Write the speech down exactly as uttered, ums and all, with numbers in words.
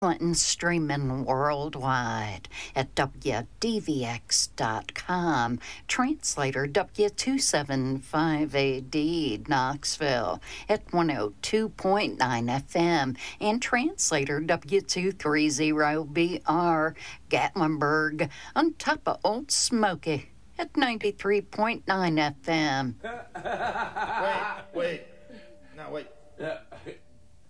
And streaming worldwide at W D V X dot com. Translator W two seventy-five A D Knoxville at one oh two point nine F M. And Translator W two thirty B R Gatlinburg on top of Old Smoky at ninety-three point nine F M. Wait, wait.